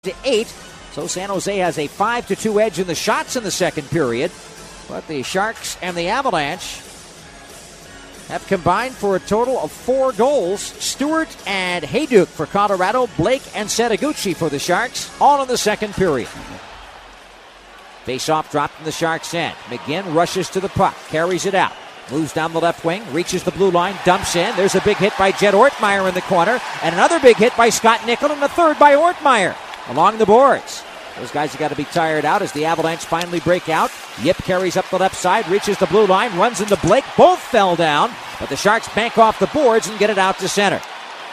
8. So San Jose has a 5-2 edge in the shots in the second period. But the Sharks and the Avalanche have combined for a total of 4 goals. Stewart and Hejduk for Colorado, Blake and Setoguchi for the Sharks, all in the second period. Face-off dropped in the Sharks' end. McGinn rushes to the puck, carries it out. Moves down the left wing, reaches the blue line, dumps in. There's a big hit by Jed Ortmeyer in the corner, and another big hit by Scott Nickel, and a third by Ortmeyer along the boards. Those guys have got to be tired out as the Avalanche finally break out. Yip carries up the left side, reaches the blue line, runs into Blake. Both fell down, but the Sharks bank off the boards and get it out to center.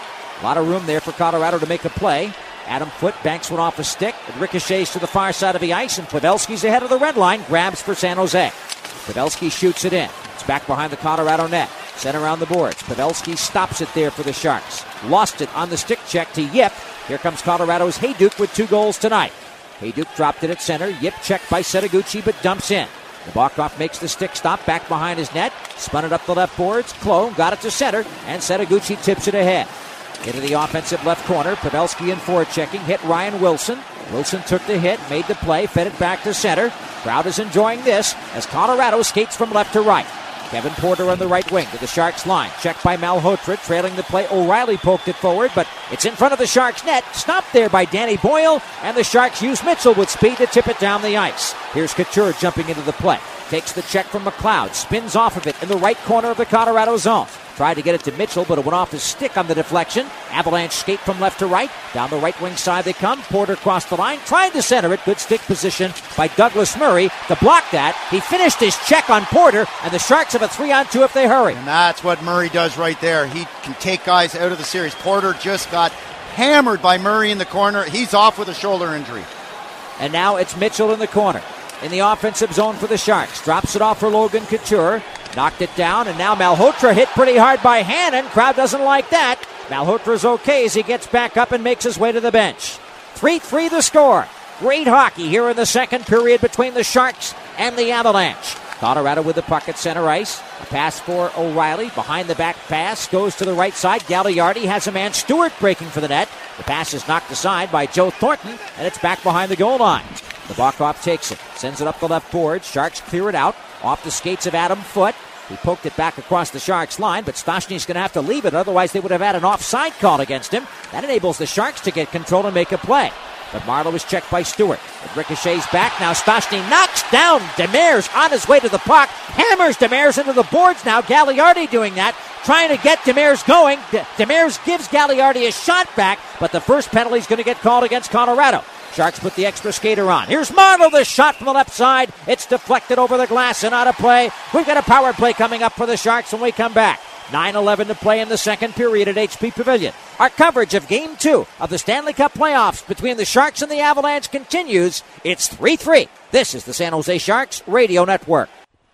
A lot of room there for Colorado to make a play. Adam Foote banks one off a stick. It ricochets to the far side of the ice, and Pavelski's ahead of the red line, grabs for San Jose. Pavelski shoots it in. It's back behind the Colorado net. Sent around the boards. Pavelski stops it there for the Sharks. Lost it on the stick check to Yip. Here comes Colorado's Hejduk with 2 goals tonight. Hejduk dropped it at center. Yip checked by Setoguchi, but dumps in. Nabokov makes the stick stop back behind his net. Spun it up the left boards. Klo got it to center, and Setoguchi tips it ahead. Into the offensive left corner. Pavelski in forechecking. Hit Ryan Wilson. Wilson took the hit, made the play, fed it back to center. Crowd is enjoying this as Colorado skates from left to right. Kevin Porter on the right wing to the Sharks line. Checked by Malhotra, trailing the play. O'Reilly poked it forward, but it's in front of the Sharks net. Stopped there by Danny Boyle, and the Sharks use Mitchell with speed to tip it down the ice. Here's Couture jumping into the play. Takes the check from McLeod, spins off of it in the right corner of the Colorado zone. Tried to get it to Mitchell, but it went off his stick on the deflection. Avalanche skate from left to right. Down the right wing side they come. Porter crossed the line, tried to center it. Good stick position by Douglas Murray to block that. He finished his check on Porter, and the Sharks have a 3-on-2 if they hurry. And that's what Murray does right there. He can take guys out of the series. Porter just got hammered by Murray in the corner. He's off with a shoulder injury. And now it's Mitchell in the corner. In the offensive zone for the Sharks. Drops it off for Logan Couture. Knocked it down, and now Malhotra hit pretty hard by Hannon. Crowd doesn't like that. Malhotra's okay as he gets back up and makes his way to the bench. 3-3 the score. Great hockey here in the second period between the Sharks and the Avalanche. Colorado with the puck at center ice. A pass for O'Reilly. Behind the back pass. Goes to the right side. Gagliardi has a man. Stewart breaking for the net. The pass is knocked aside by Joe Thornton, and it's back behind the goal line. Nabokov takes it. Sends it up the left board. Sharks clear it out. Off the skates of Adam Foote. He poked it back across the Sharks line, but Stastny's going to have to leave it. Otherwise, they would have had an offside call against him. That enables the Sharks to get control and make a play. But Marleau is checked by Stewart. It ricochets back. Now Stastny knocks down Demers on his way to the puck. Hammers Demers into the boards now. Gagliardi doing that. Trying to get Demers going. Demers gives Gagliardi a shot back, but the first penalty is going to get called against Colorado. Sharks put the extra skater on. Here's Marleau, the shot from the left side. It's deflected over the glass and out of play. We've got a power play coming up for the Sharks when we come back. 9:11 to play in the second period at HP Pavilion. Our coverage of Game 2 of the Stanley Cup playoffs between the Sharks and the Avalanche continues. It's 3-3. This is the San Jose Sharks Radio Network.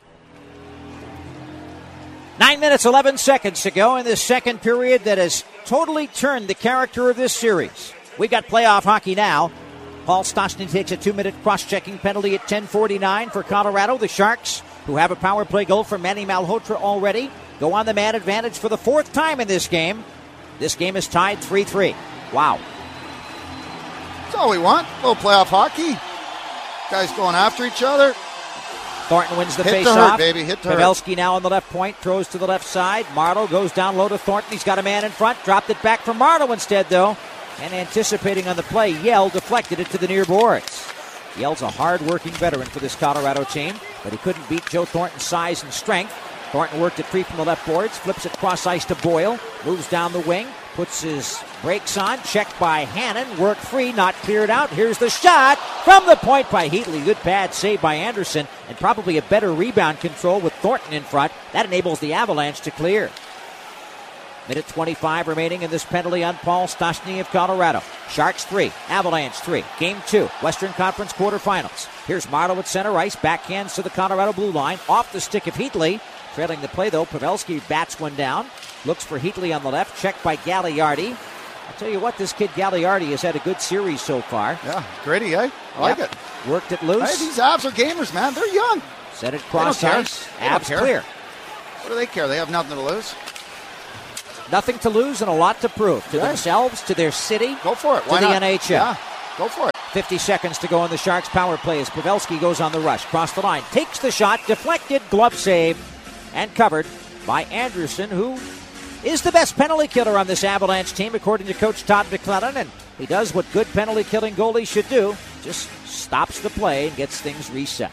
9 minutes, 11 seconds to go in this second period that has totally turned the character of this series. We got playoff hockey now. Paul Stastny takes a 2-minute cross-checking penalty at 10:49 for Colorado. The Sharks, who have a power play goal from Manny Malhotra already, go on the man advantage for the 4th time in this game. This game is tied 3-3. Wow. That's all we want. A little playoff hockey. Guys going after each other. Thornton wins the Hit face-off. to hurt, baby. Hit to hurt. Pavelski now on the left point, throws to the left side. Marleau goes down low to Thornton. He's got a man in front. Dropped it back for Marleau instead, though. And anticipating on the play, Yell deflected it to the near boards. Yell's a hard-working veteran for this Colorado team, but he couldn't beat Joe Thornton's size and strength. Thornton worked it free from the left boards, flips it cross ice to Boyle, moves down the wing, puts his brakes on, checked by Hannon, worked free, not cleared out. Here's the shot from the point by Heatley. Good pad save by Anderson, and probably a better rebound control with Thornton in front. That enables the Avalanche to clear. Minute 25 remaining in this penalty on Paul Stastny of Colorado. Sharks 3, Avalanche 3. Game 2, Western Conference quarterfinals. Here's Marleau at center ice. Backhands to the Colorado blue line. Off the stick of Heatley. Trailing the play, though, Pavelski bats one down. Looks for Heatley on the left. Checked by Gagliardi. I'll tell you what, this kid Gagliardi has had a good series so far. Yeah, gritty, eh? I like it. Worked it loose. Hey, these Avs are gamers, man. They're young. Set it cross ice. Avs clear. What do they care? They have nothing to lose. Nothing to lose and a lot to prove to themselves, to their city, Go for it. Why to not? the NHL. Yeah. Go for it. 50 seconds to go on the Sharks' power play as Pavelski goes on the rush. Cross the line, takes the shot, deflected, glove save, and covered by Anderson, who is the best penalty killer on this Avalanche team, according to Coach Todd McLellan. And he does what good penalty-killing goalies should do, just stops the play and gets things reset.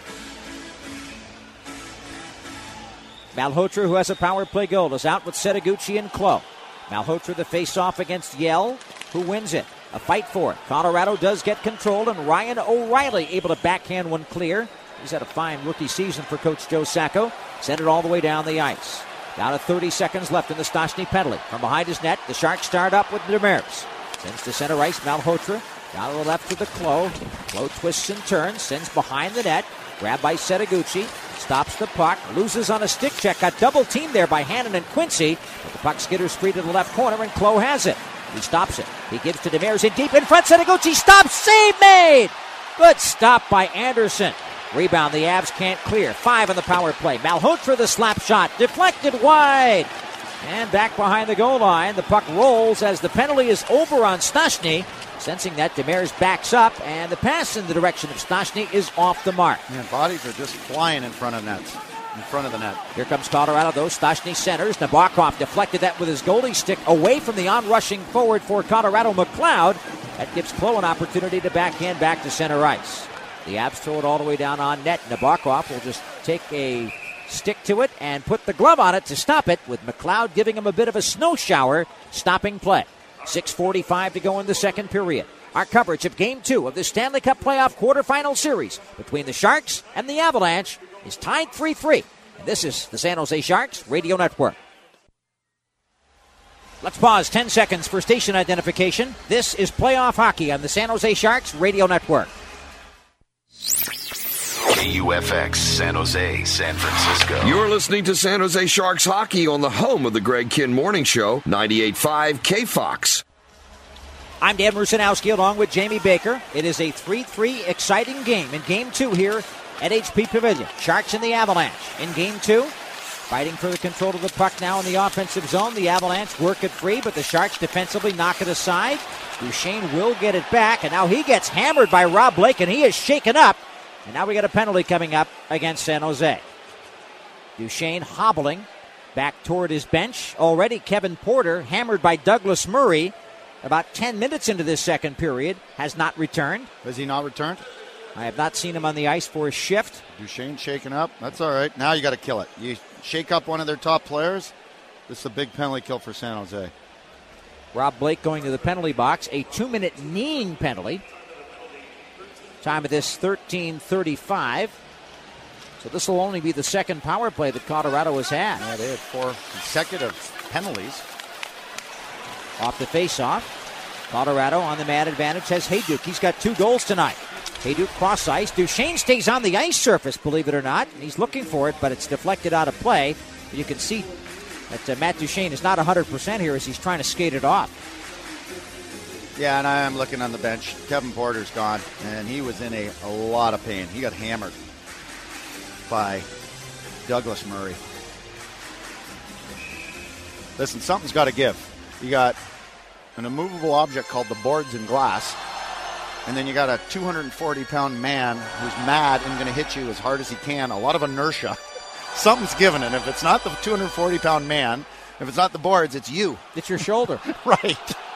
Malhotra, who has a power play goal, is out with Setoguchi and Klo. Malhotra the face-off against Yell, who wins it. A fight for it. Colorado does get control, and Ryan O'Reilly able to backhand one clear. He's had a fine rookie season for Coach Joe Sacco. Sent it all the way down the ice. Down to 30 seconds left in the Stastny penalty. From behind his net, the Sharks start up with Demers. Sends to center ice, Malhotra. Down to the left to the Klo. Klo twists and turns, sends behind the net. Grabbed by Setoguchi. Stops the puck. Loses on a stick check. Got double teamed there by Hannon and Quincy. But the puck skitters free to the left corner, and Klo has it. He stops it. He gives to Demers in deep in front. Setoguchi stops. Save made. Good stop by Anderson. Rebound. The Avs can't clear. 5 on the power play. Malhotra the slap shot. Deflected wide. And back behind the goal line. The puck rolls as the penalty is over on Stastny. Sensing that, Demers backs up, and the pass in the direction of Stastny is off the mark. Man, bodies are just flying in front of nets. In front of the net. Here comes Colorado, though. Stastny centers. Nabokov deflected that with his goalie stick away from the on-rushing forward for Colorado, McLeod. That gives Klo an opportunity to backhand back to center ice. The Avs throw it all the way down on net. Nabokov will just take a stick to it and put the glove on it to stop it, with McLeod giving him a bit of a snow shower, stopping play. 6:45 to go in the second period. Our coverage of Game 2 of the Stanley Cup Playoff quarterfinal series between the Sharks and the Avalanche is tied 3-3. And this is the San Jose Sharks Radio Network. Let's pause 10 seconds for station identification. This is Playoff Hockey on the San Jose Sharks Radio Network. KUFX, San Jose, San Francisco. You're listening to San Jose Sharks Hockey on the home of the Greg Kihn Morning Show, 98.5 KFOX. I'm Dan Rusanowski along with Jamie Baker. It is a 3-3 exciting game in Game 2 here at HP Pavilion. Sharks and the Avalanche in Game 2. Fighting for the control of the puck now in the offensive zone. The Avalanche work it free, but the Sharks defensively knock it aside. Duchesne will get it back, and now he gets hammered by Rob Blake, and he is shaken up. And now we got a penalty coming up against San Jose. Duchesne hobbling back toward his bench. Already Kevin Porter, hammered by Douglas Murray, about 10 minutes into this second period, has not returned. Has he not returned? I have not seen him on the ice for a shift. Duchesne shaken up. That's all right. Now you got to kill it. You shake up one of their top players, this is a big penalty kill for San Jose. Rob Blake going to the penalty box. A 2-minute kneeing penalty. Time of this 13:35. So this will only be the second power play that Colorado has had. Yeah, they had 4 consecutive penalties. Off the face-off. Colorado on the man advantage has Hejduk. He's got 2 goals tonight. Hejduk cross ice. Duchesne stays on the ice surface, believe it or not. He's looking for it, but it's deflected out of play. You can see that Matt Duchesne is not 100% here as he's trying to skate it off. Yeah, and I am looking on the bench. Kevin Porter's gone, and he was in a lot of pain. He got hammered by Douglas Murray. Listen, something's got to give. You got an immovable object called the boards and glass, and then you got a 240-pound man who's mad and going to hit you as hard as he can. A lot of inertia. Something's given, and if it's not the 240-pound man, if it's not the boards, it's you. It's your shoulder. Right.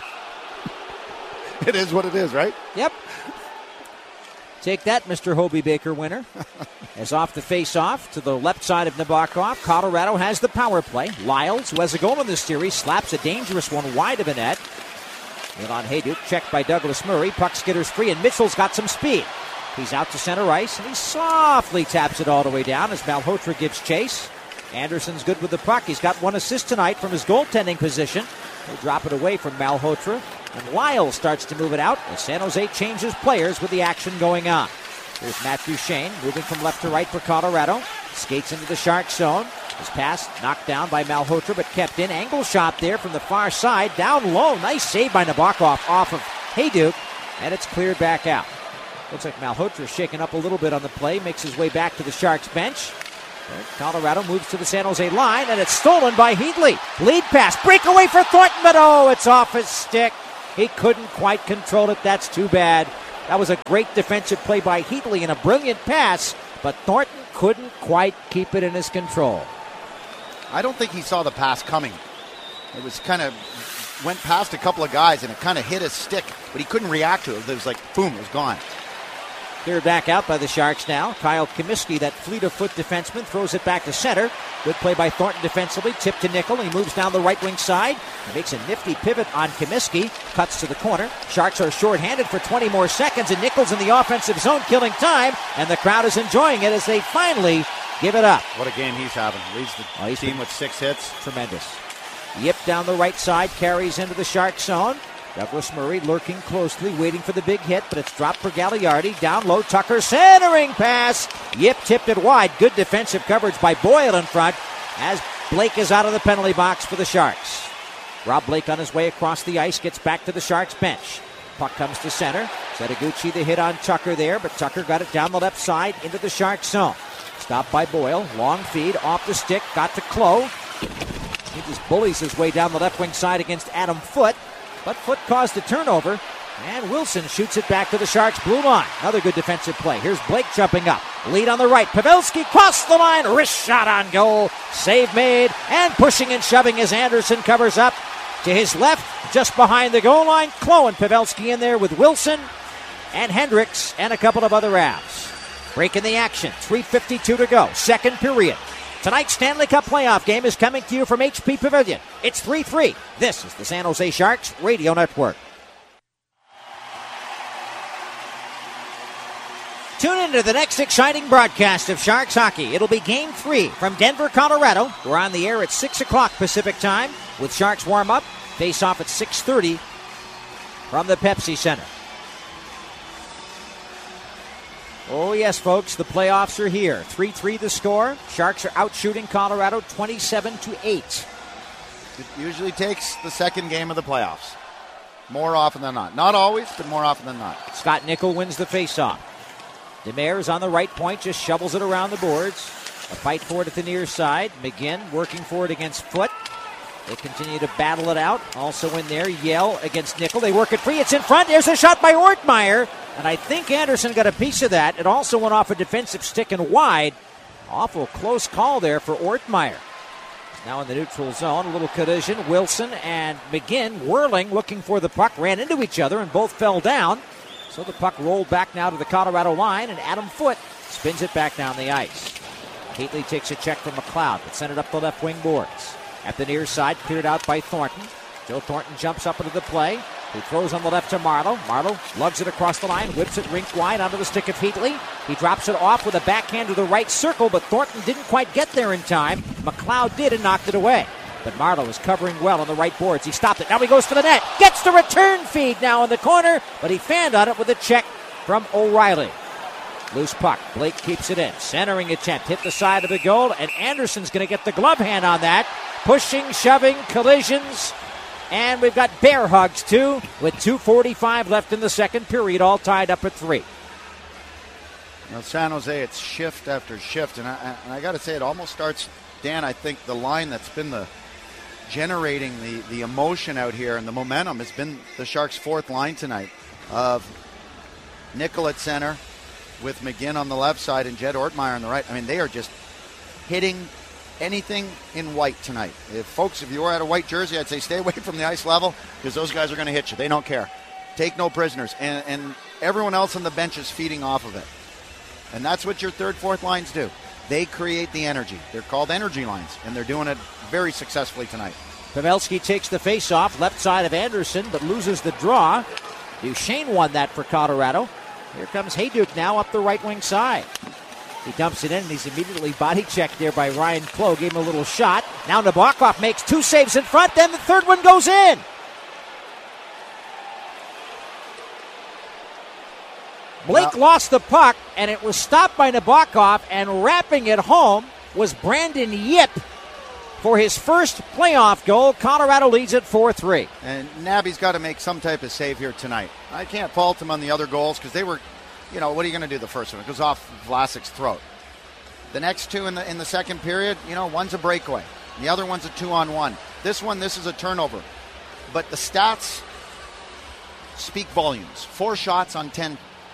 It is what it is, right? Yep. Take that, Mr. Hobie Baker winner. As off the face-off to the left side of Nabokov, Colorado has the power play. Lyles, who has a goal in this series, slaps a dangerous one wide of the net. Milan Hejduk checked by Douglas Murray. Puck skitters free, and Mitchell's got some speed. He's out to center ice, and he softly taps it all the way down as Malhotra gives chase. Anderson's good with the puck. He's got 1 assist tonight from his goaltending position. They drop it away from Malhotra. And Lyle starts to move it out as San Jose changes players with the action going on. Here's Matt Duchesne moving from left to right for Colorado. Skates into the Sharks zone. His pass knocked down by Malhotra but kept in. Angle shot there from the far side. Down low. Nice save by Nabokov off of Hejduk. And it's cleared back out. Looks like Malhotra shaken up a little bit on the play. Makes his way back to the Sharks bench. Colorado moves to the San Jose line, and it's stolen by Heatley. Lead pass. Breakaway for Thornton, but it's off his stick. He couldn't quite control it. That's too bad. That was a great defensive play by Heatley and a brilliant pass, but Thornton couldn't quite keep it in his control. I don't think he saw the pass coming. It was kind of went past a couple of guys and it kind of hit his stick, but he couldn't react to it. It was like, boom, it was gone. They're back out by the Sharks now. Kyle Comiskey, that fleet-of-foot defenseman, throws it back to center. Good play by Thornton defensively. Tip to Nickel. He moves down the right wing side. He makes a nifty pivot on Comiskey. Cuts to the corner. Sharks are shorthanded for 20 more seconds, and Nickel's in the offensive zone killing time, and the crowd is enjoying it as they finally give it up. What a game he's having. Leads the team with 6 hits. Tremendous. Yip down the right side, carries into the Shark zone. Douglas Murray lurking closely, waiting for the big hit, but it's dropped for Gagliardi. Down low, Tucker centering pass. Yip tipped it wide. Good defensive coverage by Boyle in front as Blake is out of the penalty box for the Sharks. Rob Blake on his way across the ice, gets back to the Sharks bench. Puck comes to center. Setaguchi the hit on Tucker there, but Tucker got it down the left side into the Sharks zone. Stopped by Boyle. Long feed off the stick, got to Clough. He just bullies his way down the left wing side against Adam Foote. But Foote caused the turnover, and Wilson shoots it back to the Sharks' blue line. Another good defensive play. Here's Blake jumping up. Lead on the right. Pavelski crossed the line. Wrist shot on goal. Save made. And pushing and shoving as Anderson covers up. To his left, just behind the goal line, Clough and Pavelski in there with Wilson and Hendricks and a couple of other Avs. Breaking the action. 3:52 to go. Second period. Tonight's Stanley Cup playoff game is coming to you from HP Pavilion. It's 3-3. This is the San Jose Sharks Radio Network. Tune into the next exciting broadcast of Sharks hockey. It'll be Game 3 from Denver, Colorado. We're on the air at 6 o'clock Pacific time with Sharks warm-up. Face off at 6:30 from the Pepsi Center. Oh, yes, folks, the playoffs are here. 3-3 the score. Sharks are out-shooting Colorado 27-8. It usually takes the second game of the playoffs. More often than not. Not always, but more often than not. Scott Nickel wins the faceoff. Demers on the right point, just shovels it around the boards. A fight for it at the near side. McGinn working for it against Foote. They continue to battle it out. Also in there, Yell against Nickel. They work it free. It's in front. There's a shot by Ortmeyer. And I think Anderson got a piece of that. It also went off a defensive stick and wide. Awful close call there for Ortmeyer. Now in the neutral zone, a little collision. Wilson and McGinn whirling, looking for the puck, ran into each other and both fell down. So the puck rolled back now to the Colorado line, and Adam Foote spins it back down the ice. Heatley takes a check from McLeod, but sent it up the left wing boards. At the near side, cleared out by Thornton. Joe Thornton jumps up into the play. He throws on the left to Marleau. Marleau lugs it across the line, whips it rink wide onto the stick of Heatley. He drops it off with a backhand to the right circle, but Thornton didn't quite get there in time. McLeod did and knocked it away. But Marleau is covering well on the right boards. He stopped it. Now he goes for the net. Gets the return feed now in the corner, but he fanned on it with a check from O'Reilly. Loose puck. Blake keeps it in. Centering attempt. Hit the side of the goal, and Anderson's going to get the glove hand on that. Pushing, shoving, collisions. And we've got bear hugs, too, with 2:45 left in the second period, all tied up at 3. Now, San Jose, it's shift after shift. And I got to say, it almost starts, Dan, I think the line that's been generating the emotion out here and the momentum has been the Sharks' fourth line tonight of Nickel at center with McGinn on the left side and Jed Ortmeyer on the right. I mean, they are just hitting anything in white tonight. If you were at a white jersey, I'd say stay away from the ice level because those guys are going to hit you. They don't care. Take no prisoners. And everyone else on the bench is feeding off of it. And that's what your third, fourth lines do. They create the energy. They're called energy lines, and they're doing it very successfully tonight. Pavelski takes the face-off, left side of Anderson, but loses the draw. Duchesne won that for Colorado. Here comes Hayduk now up the right wing side. He dumps it in, and he's immediately body checked there by Ryan Clough. Gave him a little shot. Now Nabokov makes 2 saves in front, then the third one goes in. Blake lost the puck, and it was stopped by Nabokov, and wrapping it home was Brandon Yip for his first playoff goal. Colorado leads at 4-3. And Nabby's got to make some type of save here tonight. I can't fault him on the other goals because they were, what are you going to do the first one? It goes off Vlasic's throat. The next two in the second period, one's a breakaway. The other one's a 2-on-1. This is a turnover. But the stats speak volumes. 4 shots on 10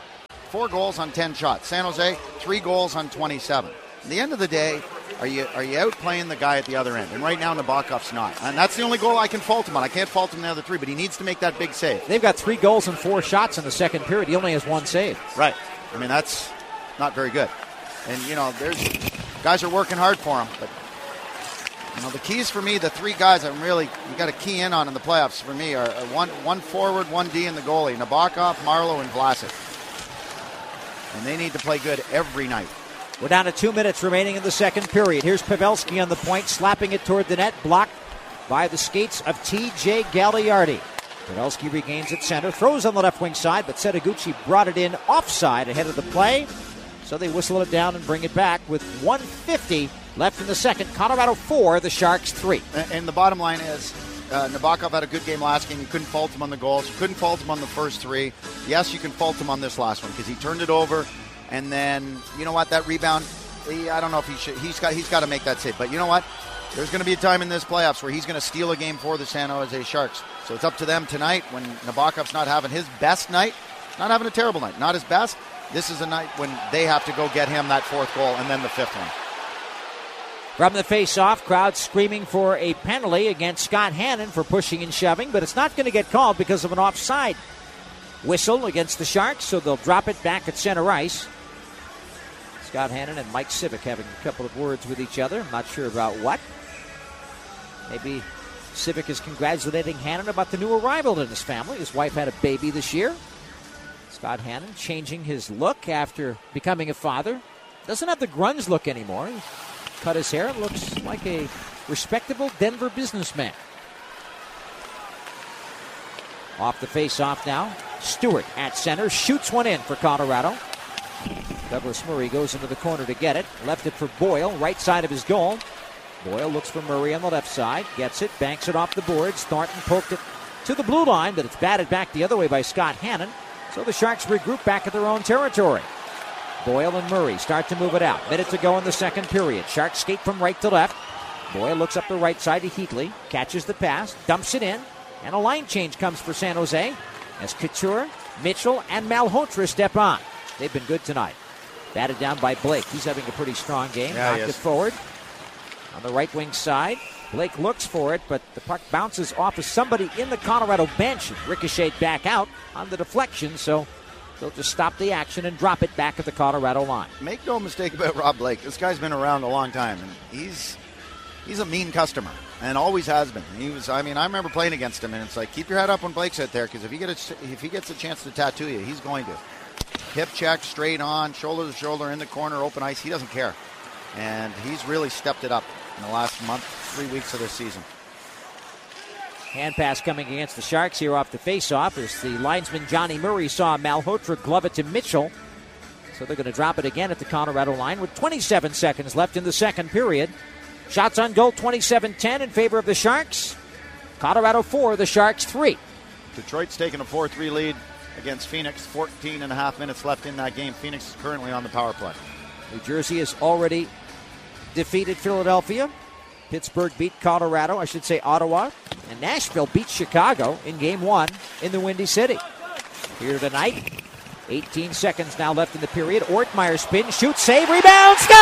4 goals on 10 shots. San Jose, 3 goals on 27. At the end of the day, are you outplaying the guy at the other end? And right now, Nabokov's not. And that's the only goal I can fault him on. I can't fault him in the other 3, but he needs to make that big save. They've got 3 goals and 4 shots in the second period. He only has 1 save. Right. I mean, that's not very good. And, there's guys are working hard for him. But, the keys for me, the 3 guys you got to key in on in the playoffs for me are one forward, 1 D, and the goalie. Nabokov, Marleau, and Vlasic. And they need to play good every night. We're down to 2 minutes remaining in the second period. Here's Pavelski on the point, slapping it toward the net, blocked by the skates of T.J. Gagliardi. Pavelski regains at center, throws on the left wing side, but Setoguchi brought it in offside ahead of the play. So they whistle it down and bring it back with 1:50 left in the second. Colorado 4, the Sharks 3. And the bottom line is, Nabokov had a good game last game. You couldn't fault him on the goals. You couldn't fault him on the first 3. Yes, you can fault him on this last one because he turned it over. And then, you know what, that rebound, I don't know if he should. He's got to make that save. But you know what? There's going to be a time in this playoffs where he's going to steal a game for the San Jose Sharks. So it's up to them tonight when Nabokov's not having his best night, not having a terrible night, not his best. This is a night when they have to go get him that 4th goal and then the 5th one. From the face-off, crowd screaming for a penalty against Scott Hannon for pushing and shoving, but it's not going to get called because of an offside whistle against the Sharks, so they'll drop it back at center ice. Scott Hannon and Mike Civic having a couple of words with each other. I'm not sure about what. Maybe Civic is congratulating Hannon about the new arrival in his family. His wife had a baby this year. Scott Hannon changing his look after becoming a father. Doesn't have the grunge look anymore. He's cut his hair. Looks like a respectable Denver businessman. Off the face-off now. Stewart at center. Shoots one in for Colorado. Douglas Murray goes into the corner to get it. Left it for Boyle, right side of his goal. Boyle looks for Murray on the left side. Gets it, banks it off the boards. Thornton poked it to the blue line, but it's batted back the other way by Scott Hannon. So the Sharks regroup back at their own territory. Boyle and Murray start to move it out. Minute to go in the second period. Sharks skate from right to left. Boyle looks up the right side to Heatley. Catches the pass, dumps it in. And a line change comes for San Jose as Couture, Mitchell, and Malhotra step on. They've been good tonight. Batted down by Blake. He's having a pretty strong game. Yeah, knocked it forward. On the right wing side, Blake looks for it, but the puck bounces off of somebody in the Colorado bench and ricocheted back out on the deflection, so they'll just stop the action and drop it back at the Colorado line. Make no mistake about Rob Blake. This guy's been around a long time, and he's a mean customer, and always has been. I remember playing against him, and it's like, keep your head up when Blake's out there, because if he gets a chance to tattoo you, he's going to. Hip check, straight on, shoulder to shoulder, in the corner, open ice. He doesn't care. And he's really stepped it up in the last month, 3 weeks of this season. Hand pass coming against the Sharks here off the face-off as the linesman Johnny Murray saw Malhotra glove it to Mitchell. So they're going to drop it again at the Colorado line with 27 seconds left in the second period. Shots on goal, 27-10 in favor of the Sharks. Colorado 4, the Sharks 3. Detroit's taking a 4-3 lead against Phoenix. 14 and a half minutes left in that game. Phoenix is currently on the power play. New Jersey has already defeated Philadelphia. Pittsburgh beat Colorado, Ottawa. And Nashville beat Chicago in Game 1 in the Windy City. Here tonight, 18 seconds now left in the period. Ortmeyer spins, shoots, save, rebound, score!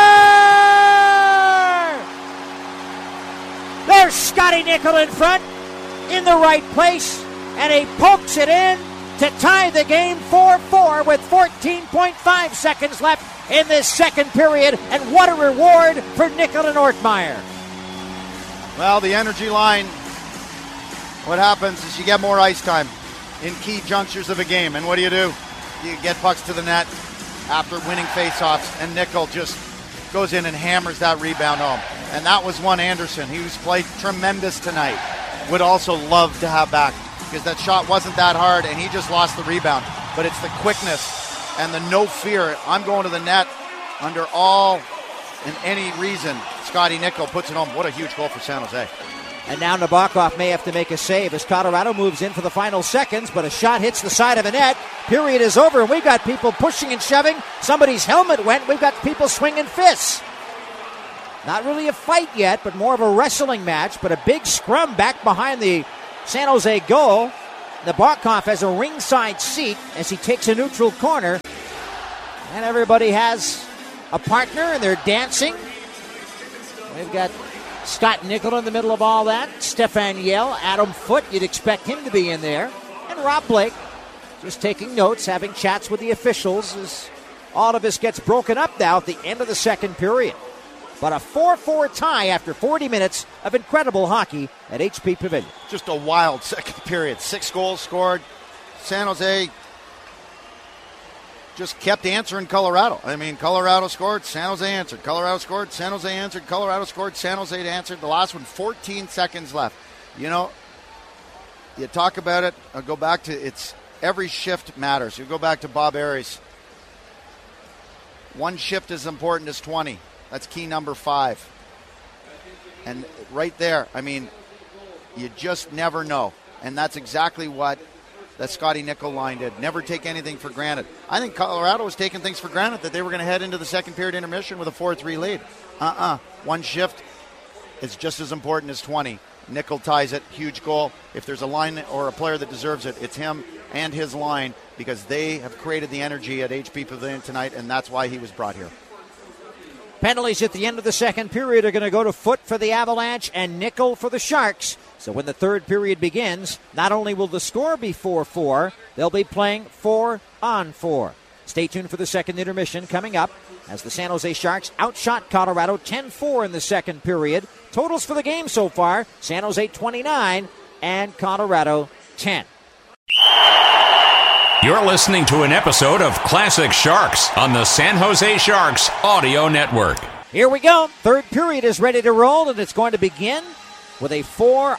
There's Scotty Nickel in front, in the right place, and he pokes it in to tie the game 4-4 with 14.5 seconds left in this second period. And what a reward for Nickel and Ortmeyer. Well, the energy line, what happens is you get more ice time in key junctures of a game. And what do? You get pucks to the net after winning faceoffs, and Nickel just goes in and hammers that rebound home. And that was one Anderson, who's played tremendous tonight, would also love to have back, because that shot wasn't that hard, and he just lost the rebound. But it's the quickness and the no fear. I'm going to the net under all and any reason. Scotty Nickel puts it home. What a huge goal for San Jose. And now Nabokov may have to make a save as Colorado moves in for the final seconds, but a shot hits the side of the net. Period is over, and we've got people pushing and shoving. Somebody's helmet went. We've got people swinging fists. Not really a fight yet, but more of a wrestling match, but a big scrum back behind the San Jose goal. Nabokov has a ringside seat as he takes a neutral corner. And everybody has a partner, and they're dancing. We've got Scott Nickel in the middle of all that. Stefan Yell, Adam Foote, you'd expect him to be in there. And Rob Blake just taking notes, having chats with the officials as all of this gets broken up now at the end of the second period. But a 4-4 tie after 40 minutes of incredible hockey at HP Pavilion. Just a wild second period. 6 goals scored. San Jose just kept answering Colorado. I mean, Colorado scored, San Jose answered. Colorado scored, San Jose answered. Colorado scored, San Jose answered. The last one, 14 seconds left. You know, you talk about it, I'll go back to it's every shift matters. You go back to Bob Aries. One shift is important as 20. That's key number 5. And right there, I mean, you just never know. And that's exactly what that Scotty Nickel line did. Never take anything for granted. I think Colorado was taking things for granted that they were going to head into the second period intermission with a 4-3 lead. One shift is just as important as 20. Nickel ties it. Huge goal. If there's a line or a player that deserves it, it's him and his line, because they have created the energy at HP Pavilion tonight, and that's why he was brought here. Penalties at the end of the second period are going to go to Foote for the Avalanche and Nickel for the Sharks. So when the third period begins, not only will the score be 4-4, they'll be playing 4-on-4. Stay tuned for the second intermission coming up as the San Jose Sharks outshot Colorado 10-4 in the second period. Totals for the game so far, San Jose 29 and Colorado 10. You're listening to an episode of Classic Sharks on the San Jose Sharks Audio Network. Here we go. Third period is ready to roll, and it's going to begin with a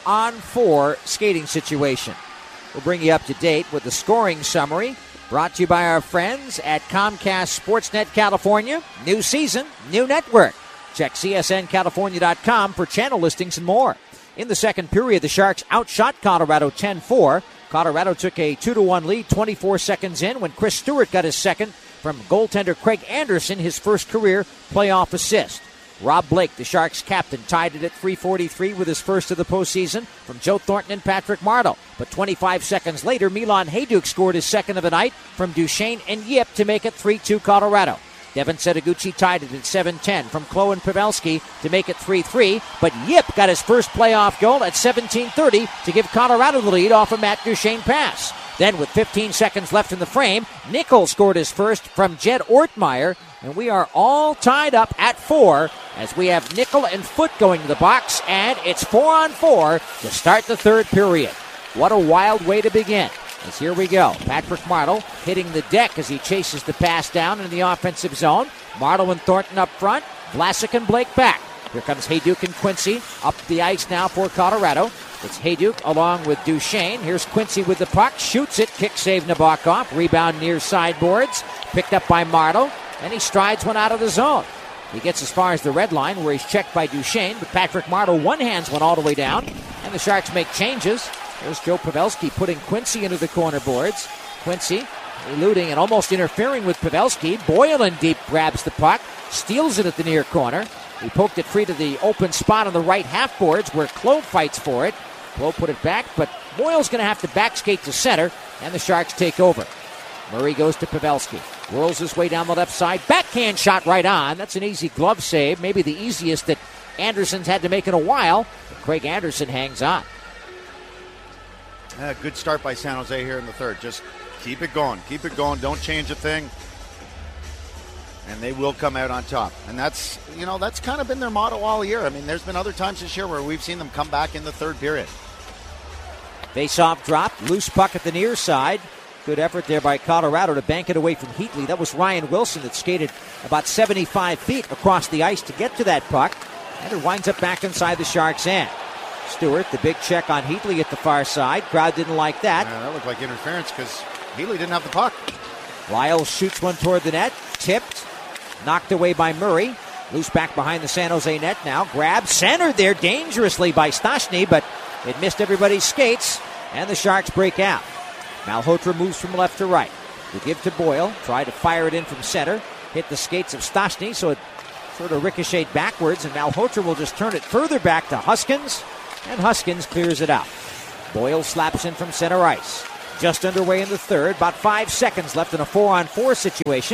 4-on-4 skating situation. We'll bring you up to date with the scoring summary brought to you by our friends at Comcast Sportsnet California. New season, new network. Check csncalifornia.com for channel listings and more. In the second period, the Sharks outshot Colorado 10-4. Colorado took a 2-1 lead 24 seconds in when Chris Stewart got his second from goaltender Craig Anderson, his first career playoff assist. Rob Blake, the Sharks captain, tied it at .343 with his first of the postseason from Joe Thornton and Patrick Marleau. But 25 seconds later, Milan Hajduk scored his second of the night from Duchesne and Yip to make it 3-2 Colorado. Devin Setoguchi tied it at 7:10 from Chloe and Pavelski to make it 3-3, but Yip got his first playoff goal at 17:30 to give Colorado the lead off a Matt Duchesne pass. Then, with 15 seconds left in the frame, Nickel scored his first from Jed Ortmeyer, and we are all tied up at 4 as we have Nickel and Foote going to the box, and it's 4-on-4 to start the third period. What a wild way to begin. As here we go. Patrick Marleau hitting the deck as he chases the pass down in the offensive zone. Marleau and Thornton up front. Vlasic and Blake back. Here comes Hajduk and Quincy up the ice now for Colorado. It's Hajduk along with Duchesne. Here's Quincy with the puck. Shoots it. Kick save Nabokov. Rebound near sideboards. Picked up by Marleau. And he strides one out of the zone. He gets as far as the red line where he's checked by Duchesne. But Patrick Marleau one-hands one all the way down. And the Sharks make changes. There's Joe Pavelski putting Quincy into the corner boards. Quincy eluding and almost interfering with Pavelski. Boylan deep grabs the puck. Steals it at the near corner. He poked it free to the open spot on the right half boards where Clowe fights for it. Clowe put it back, but Boyle's going to have to back skate to center, and the Sharks take over. Murray goes to Pavelski. Whirls his way down the left side. Backhand shot right on. That's an easy glove save. Maybe the easiest that Anderson's had to make in a while. But Craig Anderson hangs on. Good start by San Jose here in the third. Just keep it going. Keep it going. Don't change a thing. And they will come out on top. And that's kind of been their motto all year. I mean, there's been other times this year where we've seen them come back in the third period. Face-off drop. Loose puck at the near side. Good effort there by Colorado to bank it away from Heatley. That was Ryan Wilson that skated about 75 feet across the ice to get to that puck. And it winds up back inside the Sharks' end. Stewart, the big check on Heatley at the far side. Crowd didn't like that. Yeah, that looked like interference because Heatley didn't have the puck. Lyle shoots one toward the net. Tipped. Knocked away by Murray. Loose back behind the San Jose net now. Grabbed. Centered there dangerously by Stastny, but it missed everybody's skates. And the Sharks break out. Malhotra moves from left to right. To give to Boyle. Try to fire it in from center. Hit the skates of Stastny, so it sort of ricocheted backwards, and Malhotra will just turn it further back to Huskins. And Huskins clears it out. Boyle slaps in from center ice. Just underway in the third. About 5 seconds left in a 4-on-4 situation.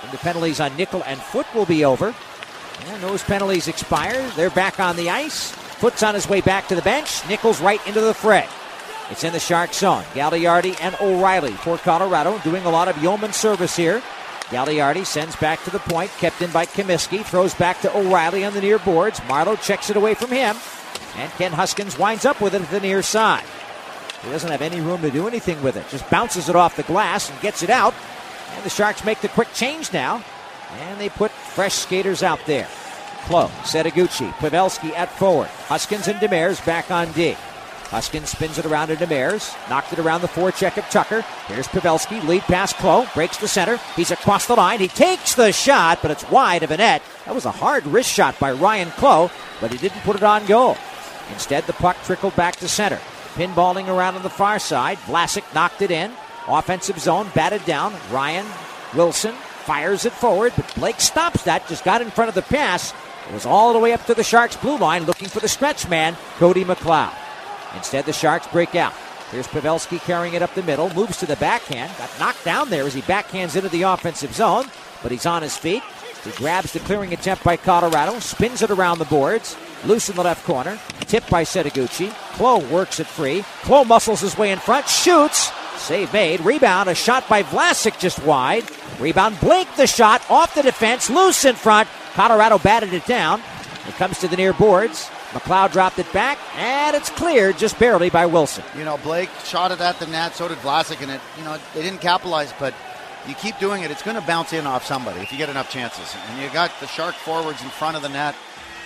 And the penalties on Nickel and Foot will be over. And those penalties expire. They're back on the ice. Foot's on his way back to the bench. Nickel's right into the fray. It's in the Shark zone. Gagliardi and O'Reilly for Colorado doing a lot of yeoman service here. Gagliardi sends back to the point, kept in by Comiskey, throws back to O'Reilly on the near boards. Marleau checks it away from him, and Ken Huskins winds up with it at the near side. He doesn't have any room to do anything with it. Just bounces it off the glass and gets it out. And the Sharks make the quick change now, and they put fresh skaters out there. Klo, Setoguchi, Pavelski at forward. Huskins and Demers back on D. Huskins spins it around to Demers. Knocked it around the forecheck of Tucker. Here's Pavelski. Lead pass Klo. Breaks the center. He's across the line. He takes the shot, but it's wide of a net. That was a hard wrist shot by Ryan Klo, but he didn't put it on goal. Instead, the puck trickled back to center. Pinballing around on the far side. Vlasic knocked it in. Offensive zone. Batted down. Ryan Wilson fires it forward, but Blake stops that. Just got in front of the pass. It was all the way up to the Sharks' blue line looking for the stretch man, Cody McLeod. Instead, the Sharks break out. Here's Pavelski carrying it up the middle, moves to the backhand, got knocked down there as he backhands into the offensive zone, but he's on his feet. He grabs the clearing attempt by Colorado, spins it around the boards, loose in the left corner, tipped by Setoguchi. Klo works it free. Klo muscles his way in front, shoots, save made, rebound, a shot by Vlasic just wide. Rebound, Blake the shot, off the defense, loose in front. Colorado batted it down. It comes to the near boards. McLeod dropped it back, and it's cleared just barely by Wilson. Blake shot it at the net, so did Vlasic, and they didn't capitalize, but you keep doing it, it's going to bounce in off somebody if you get enough chances. And you got the Shark forwards in front of the net.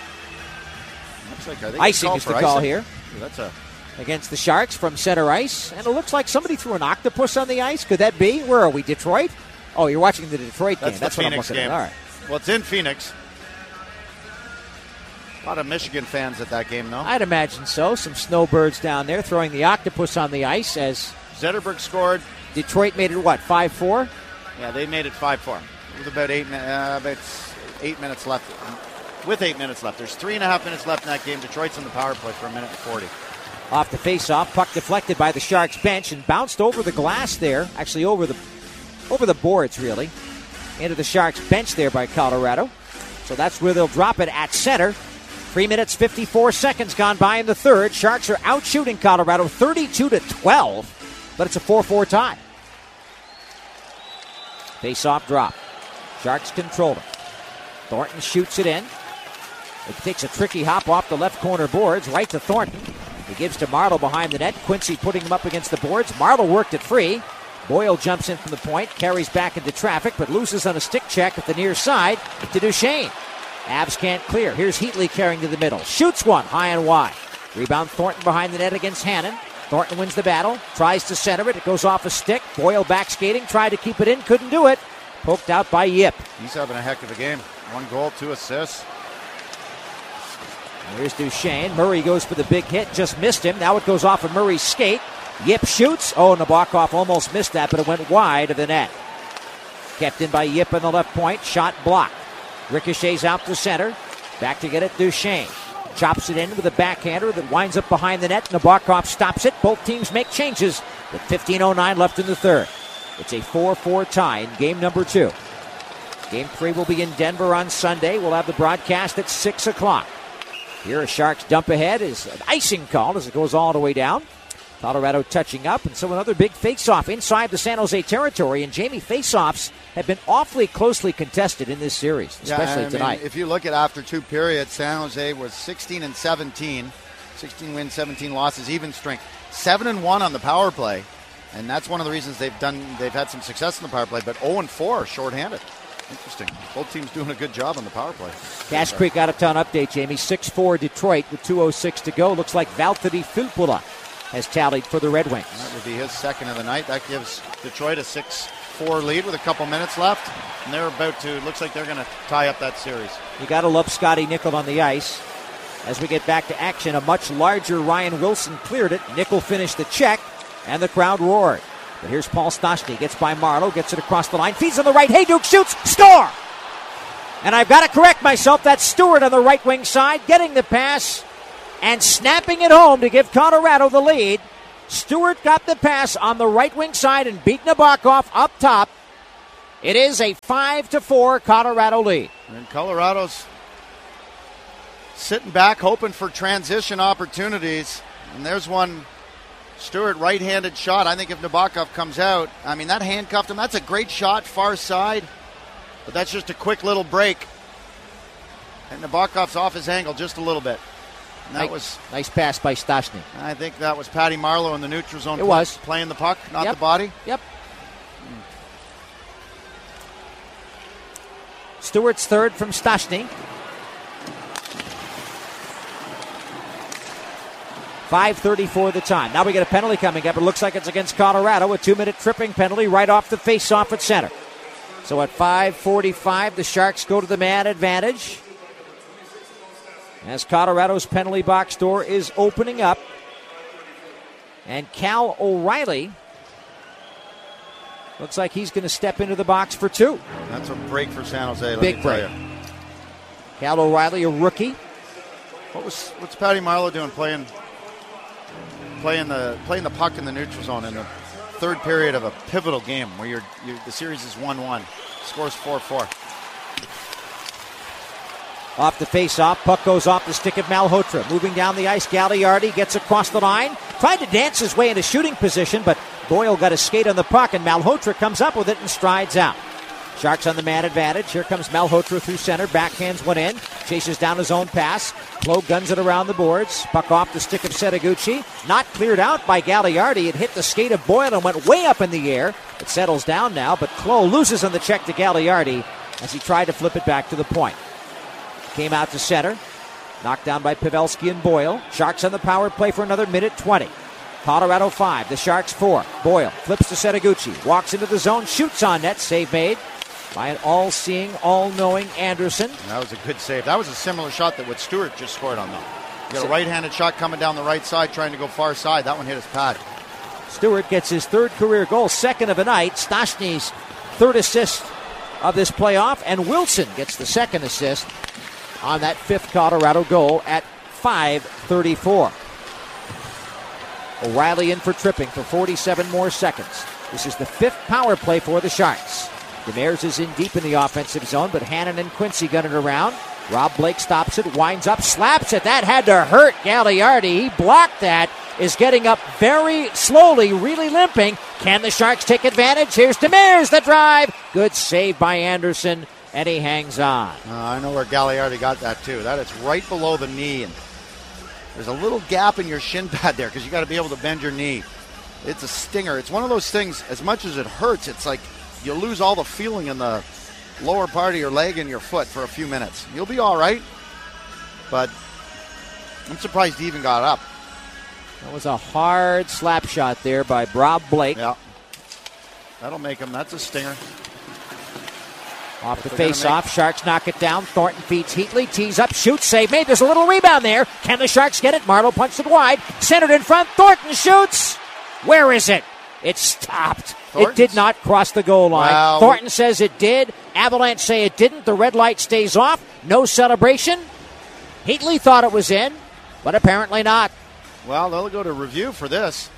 Looks like icing is the call here. That's against the Sharks from center ice, and it looks like somebody threw an octopus on the ice. Could that be? Where are we, Detroit? Oh, you're watching the Detroit game. That's what Phoenix I'm looking game. at. All right. Well, it's in Phoenix. A lot of Michigan fans at that game, though. I'd imagine so. Some snowbirds down there throwing the octopus on the ice as Zetterberg scored. Detroit made it, 5-4? Yeah, they made it 5-4. With about 8 minutes left. With 8 minutes left. There's 3.5 minutes left in that game. Detroit's on the power play for 1 minute and 40. Off the face-off, puck deflected by the Sharks bench and bounced over the glass there. Actually, over the boards, really. Into the Sharks bench there by Colorado. So that's where they'll drop it at center. 3 minutes, 54 seconds gone by in the third. Sharks are out shooting Colorado 32-12, but it's a 4-4 tie. Face-off drop. Sharks control it. Thornton shoots it in. It takes a tricky hop off the left corner boards, right to Thornton. He gives to Marleau behind the net. Quincy putting him up against the boards. Marleau worked it free. Boyle jumps in from the point, carries back into traffic, but loses on a stick check at the near side to Duchesne. Avs can't clear. Here's Heatley carrying to the middle. Shoots one, high and wide. Rebound Thornton behind the net against Hannon. Thornton wins the battle, tries to center it. It goes off a stick. Boyle back skating, tried to keep it in, couldn't do it. Poked out by Yip. He's having a heck of a game. 1 goal, 2 assists. Here's Duchesne. Murray goes for the big hit, just missed him. Now it goes off of Murray's skate. Yip shoots. Oh, Nabokov almost missed that, but it went wide of the net. Kept in by Yip on the left point. Shot blocked. Ricochets out to center. Back to get it, Duchesne. Chops it in with a backhander that winds up behind the net. Nabokov stops it. Both teams make changes with 15:09 left in the third. It's a 4-4 tie in game number 2. Game 3 will be in Denver on Sunday. We'll have the broadcast at 6 o'clock. Here a Sharks dump ahead is an icing call as it goes all the way down. Colorado touching up, and so another big face-off inside the San Jose territory. And Jamie, face-offs have been awfully closely contested in this series, especially tonight. If you look at after 2 periods, San Jose was 16-17, 16 wins, 17 losses, even strength, 7-1 on the power play, and that's one of the reasons they've had some success in the power play. But 0-4 shorthanded. Interesting. Both teams doing a good job on the power play. Cache Creek out-of-town update, Jamie. 6-4 Detroit with 2:06 to go. Looks like Valtteri Filppula has tallied for the Red Wings. That would be his second of the night. That gives Detroit a 6-4 lead with a couple minutes left. And they're about to, looks like they're going to tie up that series. You got to love Scotty Nickel on the ice. As we get back to action, a much larger Ryan Wilson cleared it. Nickel finished the check, and the crowd roared. But here's Paul Stastny. Gets by Marleau, gets it across the line, feeds on the right. Hejduk shoots, score! And I've got to correct myself. That's Stewart on the right wing side, getting the pass and snapping it home to give Colorado the lead. Stewart got the pass on the right wing side and beat Nabokov up top. It is a 5-4 Colorado lead. And Colorado's sitting back hoping for transition opportunities. And there's one Stewart right-handed shot. I think if Nabokov comes out, I mean, that handcuffed him. That's a great shot, far side. But that's just a quick little break. And Nabokov's off his angle just a little bit. And that was nice pass by Stastny. I think that was Patty Marleau in the neutral zone. It was. Playing the puck, not Yep. the body. Yep. Stewart's third from Stastny. 5:34 the time. Now we get a penalty coming up. It looks like it's against Colorado. A 2-minute tripping penalty right off the face-off at center. So at 5:45, the Sharks go to the man advantage. As Colorado's penalty box door is opening up. And Cal O'Reilly looks like he's going to step into the box for two. That's a break for San Jose. Let Big me tell break. you. Cal O'Reilly, a rookie. What's Patty Marleau doing playing the puck in the neutral zone in the third period of a pivotal game where the series is 1-1, scores 4-4. Off the face-off, puck goes off the stick of Malhotra. Moving down the ice, Gagliardi gets across the line. Tried to dance his way into shooting position, but Boyle got a skate on the puck, and Malhotra comes up with it and strides out. Sharks on the man advantage. Here comes Malhotra through center. Backhands one in. Chases down his own pass. Klo guns it around the boards. Puck off the stick of Setoguchi. Not cleared out by Gagliardi. It hit the skate of Boyle and went way up in the air. It settles down now, but Klo loses on the check to Gagliardi as he tried to flip it back to the point. Came out to center. Knocked down by Pavelski and Boyle. Sharks on the power play for another minute 20. Colorado 5, the Sharks 4. Boyle flips to Setoguchi. Walks into the zone, shoots on net. Save made by an all-seeing, all-knowing Anderson. That was a good save. That was a similar shot that what Stewart just scored on, though. You got a right-handed shot coming down the right side, trying to go far side. That one hit his pad. Stewart gets his third career goal, second of the night. Stastny's third assist of this playoff, and Wilson gets the second assist on that fifth Colorado goal at 5:34. O'Reilly in for tripping for 47 more seconds. This is the fifth power play for the Sharks. Demers is in deep in the offensive zone, but Hannon and Quincy gun it around. Rob Blake stops it, winds up, slaps it. That had to hurt Gagliardi. He blocked that, is getting up very slowly, really limping. Can the Sharks take advantage? Here's Demers, the drive. Good save by Anderson, and he hangs on. I know where Gagliardi got that, too. That is right below the knee, and there's a little gap in your shin pad there because you got to be able to bend your knee. It's a stinger. It's one of those things, as much as it hurts, it's like you lose all the feeling in the lower part of your leg and your foot for a few minutes. You'll be all right, but I'm surprised he even got up. That was a hard slap shot there by Rob Blake. Yeah. That'll make him. That's a stinger. Off the face-off, Sharks knock it down. Thornton feeds Heatley, tees up, shoots, save made. There's a little rebound there. Can the Sharks get it? Marleau punched it wide. Centered in front. Thornton shoots. Where is it? It stopped. It did not cross the goal line. Wow. Thornton says it did. Avalanche say it didn't. The red light stays off. No celebration. Heatley thought it was in, but apparently not. Well, they'll go to review for this.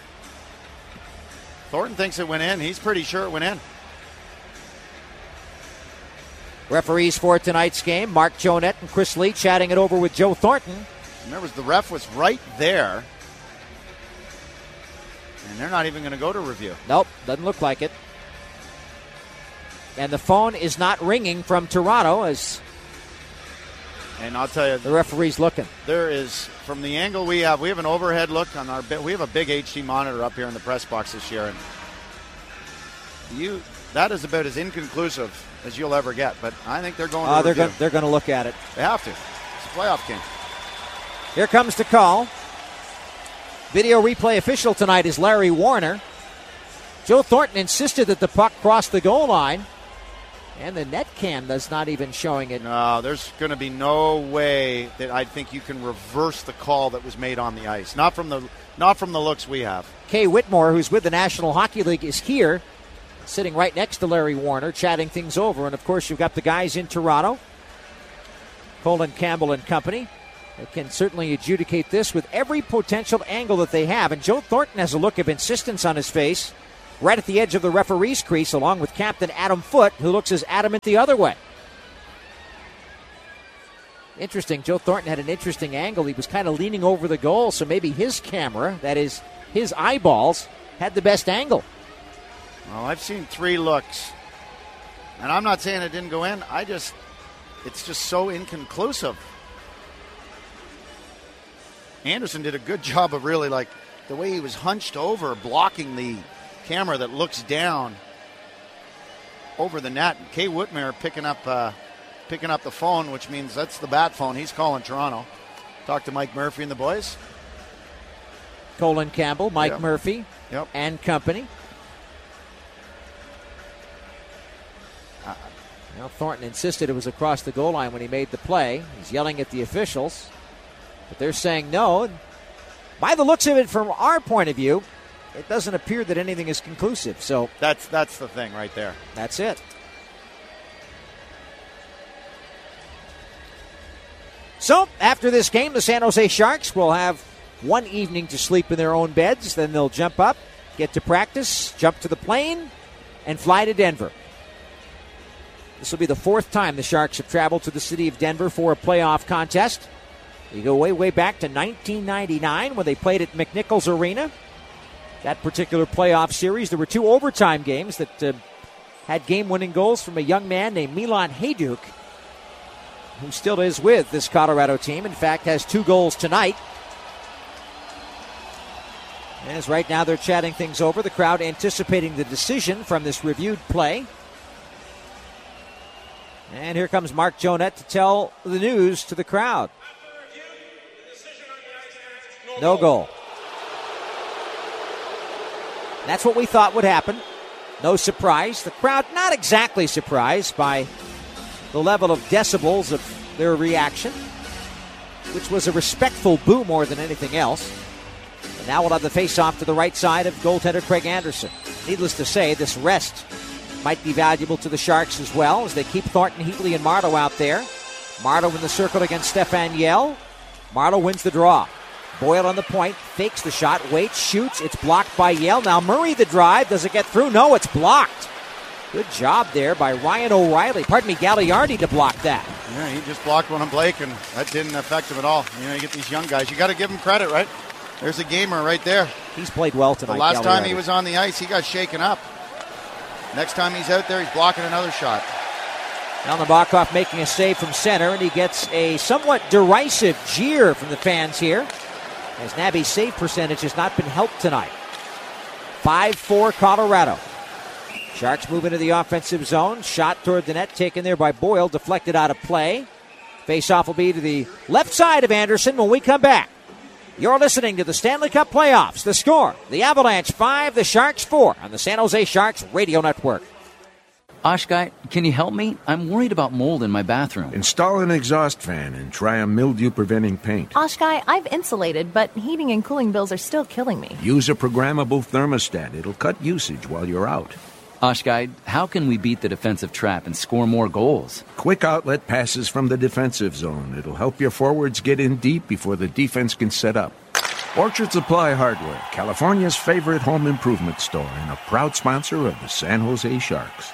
Thornton thinks it went in. He's pretty sure it went in. Referees for tonight's game, Mark Jonette and Chris Lee chatting it over with Joe Thornton. Remember, the ref was right there. And they're not even going to go to review. Nope, doesn't look like it. And the phone is not ringing from Toronto as And I'll tell you, the referee's looking. there is, from the angle we have an overhead look on our, we have a big HD monitor up here in the press box this year. And that is about as inconclusive as you'll ever get. But I think they're going to review. They're going to look at it. They have to. It's a playoff game. Here comes the call. Video replay official tonight is Larry Warner. Joe Thornton insisted that the puck cross the goal line, and the net cam is not even showing it. No, there's going to be no way that I think you can reverse the call that was made on the ice. Not from the looks we have. Kay Whitmore, who's with the National Hockey League, is here, sitting right next to Larry Warner, chatting things over. And, of course, you've got the guys in Toronto, Colin Campbell and company. They can certainly adjudicate this with every potential angle that they have. And Joe Thornton has a look of insistence on his face right at the edge of the referee's crease, along with Captain Adam Foote, who looks as adamant the other way. Interesting. Joe Thornton had an interesting angle. He was kind of leaning over the goal, so maybe his camera, that is his eyeballs, had the best angle. Well, I've seen 3 looks, and I'm not saying it didn't go in. It's just so inconclusive. Anderson did a good job of really, like, the way he was hunched over, blocking the camera that looks down over the net. Kay Whitmer picking up the phone, which means that's the bat phone. He's calling Toronto. Talk to Mike Murphy and the boys. Colin Campbell, Mike Murphy, and company. Thornton insisted it was across the goal line when he made the play. He's yelling at the officials, but they're saying no. And by the looks of it, from our point of view, it doesn't appear that anything is conclusive. So that's the thing right there. That's it. So after this game, the San Jose Sharks will have one evening to sleep in their own beds. Then they'll jump up, get to practice, jump to the plane, and fly to Denver. This will be the 4th time the Sharks have traveled to the city of Denver for a playoff contest. You go way, way back to 1999 when they played at McNichols Arena. That particular playoff series, there were 2 overtime games that had game-winning goals from a young man named Milan Hajduk, who still is with this Colorado team. In fact, has 2 goals tonight. As right now they're chatting things over, the crowd anticipating the decision from this reviewed play. And here comes Mark Jonette to tell the news to the crowd. No goal. That's what we thought would happen. No surprise. The crowd not exactly surprised by the level of decibels of their reaction, which was a respectful boo more than anything else. And now we'll have the face-off to the right side of goaltender Craig Anderson. Needless to say, this rest might be valuable to the Sharks as well, as they keep Thornton, Heatley, and Marleau out there. Marleau in the circle against Stefan Yell. Marleau wins the draw. Boyle on the point, fakes the shot, waits, shoots. It's blocked by Yell. Now Murray the drive. Does it get through? No, it's blocked. Good job there by Ryan O'Reilly. Gagliardi to block that. Yeah, he just blocked one on Blake, and that didn't affect him at all. You get these young guys. You got to give them credit, right? There's a gamer right there. He's played well tonight. The last time he was on the ice, he got shaken up. Next time he's out there, he's blocking another shot. Now Nabokov making a save from center, and he gets a somewhat derisive jeer from the fans here, as Nabby's save percentage has not been helped tonight. 5-4 Colorado. Sharks move into the offensive zone. Shot toward the net, taken there by Boyle, deflected out of play. Face-off will be to the left side of Anderson when we come back. You're listening to the Stanley Cup Playoffs. The score, the Avalanche 5, the Sharks 4 on the San Jose Sharks Radio Network. Oshguy, can you help me? I'm worried about mold in my bathroom. Install an exhaust fan and try a mildew-preventing paint. Oshguy, I've insulated, but heating and cooling bills are still killing me. Use a programmable thermostat. It'll cut usage while you're out. Oshguy, how can we beat the defensive trap and score more goals? Quick outlet passes from the defensive zone. It'll help your forwards get in deep before the defense can set up. Orchard Supply Hardware, California's favorite home improvement store and a proud sponsor of the San Jose Sharks.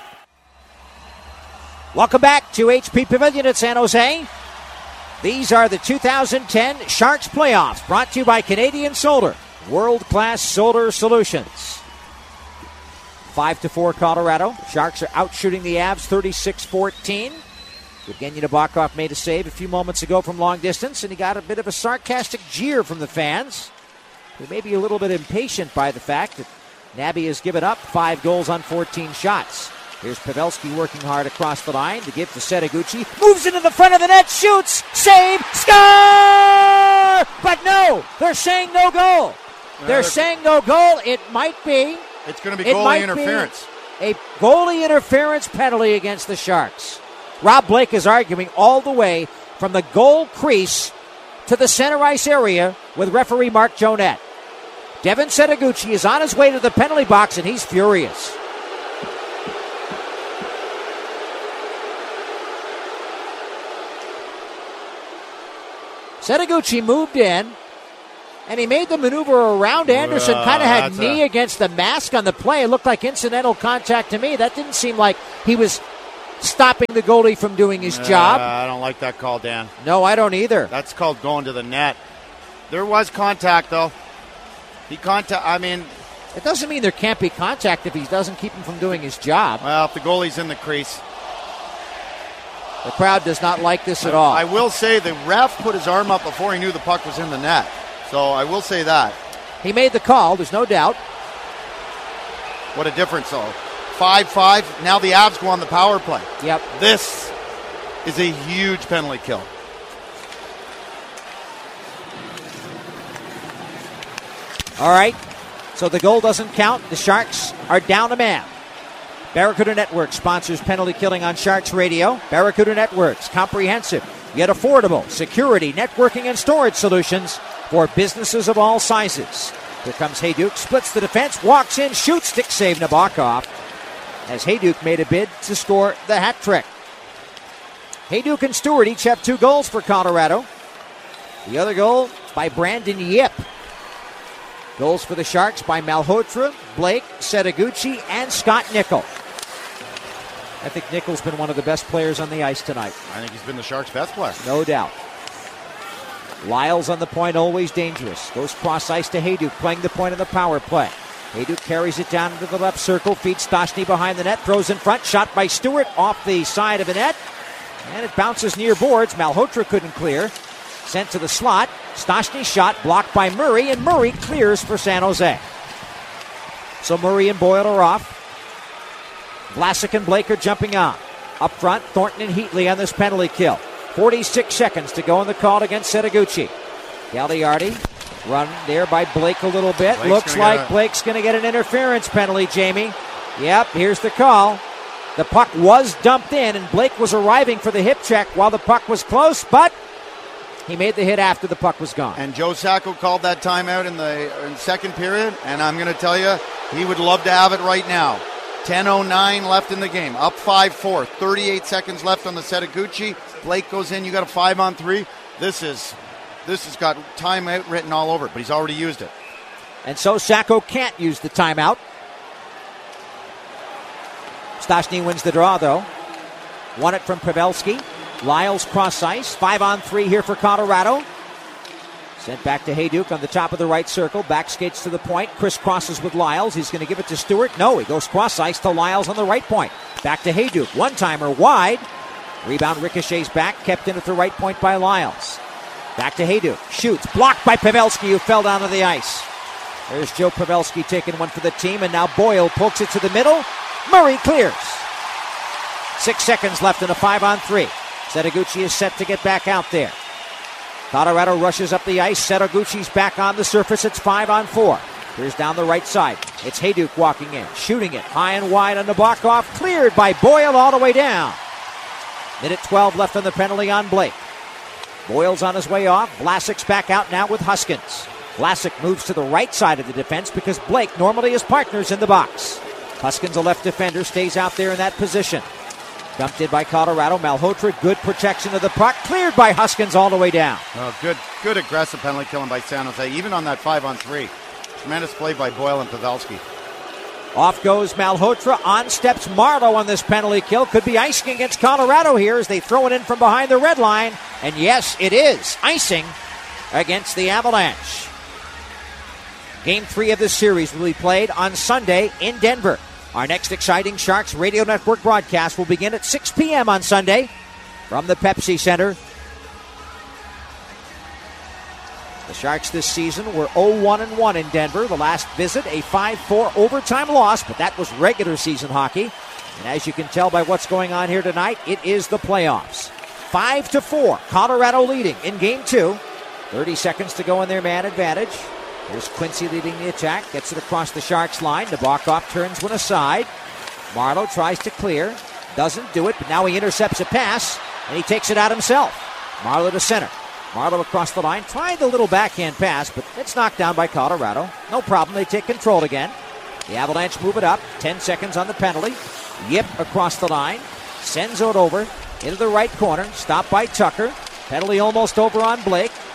Welcome back to HP Pavilion at San Jose. These are the 2010 Sharks playoffs, brought to you by Canadian Solar, world-class solar solutions. 5-4 Colorado. Sharks are out shooting the Avs 36-14. Evgeny Nabokov made a save a few moments ago from long distance, and he got a bit of a sarcastic jeer from the fans, who may be a little bit impatient by the fact that Nabby has given up 5 goals on 14 shots. Here's Pavelski working hard across the line to give to Setaguchi. Moves into the front of the net, shoots, save, score! But no, they're saying no goal. They're saying no goal. It might be. It's going to be goalie interference. A goalie interference penalty against the Sharks. Rob Blake is arguing all the way from the goal crease to the center ice area with referee Mark Jonette. Devin Setaguchi is on his way to the penalty box, and he's furious. Setaguchi moved in, And he made the maneuver around Anderson, kind of had knee against the mask on the play. It looked like incidental contact to me. That didn't seem like he was stopping the goalie from doing his job. I don't like that call, Dan. No, I don't either. That's called going to the net. There was contact, though. It doesn't mean there can't be contact if he doesn't keep him from doing his job. Well, if the goalie's in the crease. The crowd does not like this at all. I will say the ref put his arm up before he knew the puck was in the net. So I will say that. He made the call, there's no doubt. What a difference, though. 5-5. Now the Avs go on the power play. Yep. This is a huge penalty kill. All right. So the goal doesn't count. The Sharks are down a man. Barracuda Networks sponsors penalty killing on Sharks Radio. Barracuda Networks, comprehensive yet affordable security, networking, and storage solutions for businesses of all sizes. Here comes Hayduk, splits the defense, walks in, shoots, stick save Nabokov, as Hayduk made a bid to score the hat trick. Hayduk and Stewart each have 2 goals for Colorado. The other goal by Brandon Yip. Goals for the Sharks by Malhotra, Blake, Setaguchi, and Scott Nickel. I think Nickel's been one of the best players on the ice tonight. I think he's been the Sharks' best player. No doubt. Lyles on the point, always dangerous. Goes cross ice to Hayduk, playing the point of the power play. Hayduk carries it down into the left circle, feeds Stastny behind the net, throws in front, shot by Stewart off the side of the net, and it bounces near boards. Malhotra couldn't clear. Sent to the slot. Stastny shot blocked by Murray, and Murray clears for San Jose. So Murray and Boyle are off. Vlasic and Blake are jumping on. Up front, Thornton and Heatley on this penalty kill. 46 seconds to go in the call against Setaguchi. Gagliardi run there by Blake a little bit. Looks like Blake's going to get an interference penalty, Jamie. Yep, here's the call. The puck was dumped in, and Blake was arriving for the hip check while the puck was close, but he made the hit after the puck was gone. And Joe Sacco called that timeout in the second period, and I'm going to tell you, he would love to have it right now. 10:09 left in the game. Up 5-4. 38 seconds left on the Setaguchi. Blake goes in. You got a 5-on-3. This has got timeout written all over it, but he's already used it. And so Sacco can't use the timeout. Stastny wins the draw, though. Won it from Pavelski. Lyles cross ice. 5-on-3 here for Colorado. Sent back to Hayduk on the top of the right circle. Back skates to the point. Chris crosses with Lyles. He's going to give it to Stewart. No, he goes cross ice to Lyles on the right point. Back to Hayduk. One-timer wide. Rebound ricochets back. Kept in at the right point by Lyles. Back to Hayduk. Shoots. Blocked by Pavelski, who fell down to the ice. There's Joe Pavelski taking one for the team. And now Boyle pokes it to the middle. Murray clears. 6 seconds left in a 5-on-3. Setaguchi is set to get back out there. Colorado rushes up the ice. Setaguchi's back on the surface. It's 5-on-4. Here's down the right side. It's Hayduk walking in, shooting it high and wide on Nabokov. Cleared by Boyle all the way down. Minute 12 left on the penalty on Blake. Boyle's on his way off. Vlasic's back out now with Huskins. Vlasic moves to the right side of the defense because Blake normally is partners in the box. Huskins, a left defender, stays out there in that position. Dumped in by Colorado. Malhotra, good protection of the puck. Cleared by Huskins all the way down. Oh, good aggressive penalty killing by San Jose, even on that 5-on-3. Tremendous play by Boyle and Pavelski. Off goes Malhotra. On steps Marleau on this penalty kill. Could be icing against Colorado here as they throw it in from behind the red line. And yes, it is icing against the Avalanche. Game 3 of this series will be played on Sunday in Denver. Our next exciting Sharks Radio Network broadcast will begin at 6 p.m. on Sunday from the Pepsi Center. The Sharks this season were 0-1-1 in Denver. The last visit, a 5-4 overtime loss, but that was regular season hockey. And as you can tell by what's going on here tonight, it is the playoffs. 5-4, Colorado leading in Game 2. 30 seconds to go in their man advantage. Here's Quincy leading the attack. Gets it across the Sharks line. Nabokov turns one aside. Marleau tries to clear. Doesn't do it, but now he intercepts a pass, and he takes it out himself. Marleau to center. Marleau across the line. Tried the little backhand pass, but it's knocked down by Colorado. No problem. They take control again. The Avalanche move it up. 10 seconds on the penalty. Yip across the line. Sends it over into the right corner. Stopped by Tucker. Penalty almost over on Blake.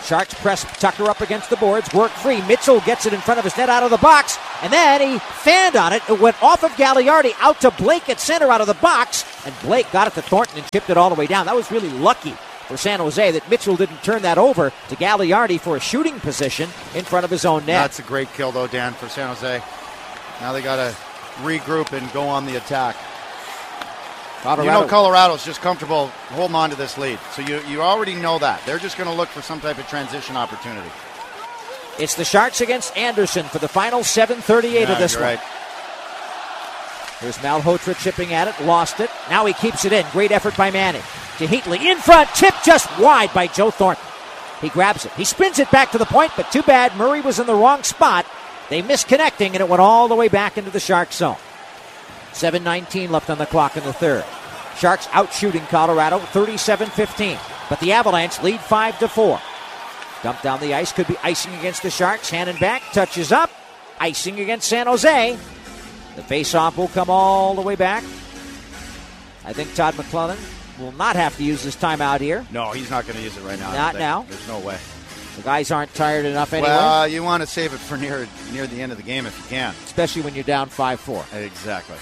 Sharks press Tucker up against the boards, work free. Mitchell gets it in front of his net out of the box, and then he fanned on it. It went off of Gagliardi out to Blake at center out of the box, and Blake got it to Thornton and chipped it all the way down. That was really lucky for San Jose that Mitchell didn't turn that over to Gagliardi for a shooting position in front of his own net. That's a great kill, though, Dan, for San Jose. Now they got to regroup and go on the attack. Colorado's just comfortable holding on to this lead. So you already know that. They're just going to look for some type of transition opportunity. It's the Sharks against Anderson for the final 7:38 of this one. Right. Here's Malhotra chipping at it, lost it. Now he keeps it in. Great effort by Manning. To Heatley, in front, tip just wide by Joe Thornton. He grabs it. He spins it back to the point, but too bad Murray was in the wrong spot. They missed connecting, and it went all the way back into the Sharks zone. 7:19 left on the clock in the third. Sharks out-shooting Colorado 37-15, but the Avalanche lead 5-4. Dump down the ice, could be icing against the Sharks. Hand and back, touches up, icing against San Jose. The face-off will come all the way back. I think Todd McClellan will not have to use his timeout here. No, he's not going to use it right now. Not now. There's no way. The guys aren't tired enough anyway. Well, you want to save it for near the end of the game if you can. Especially when you're down 5-4. Exactly.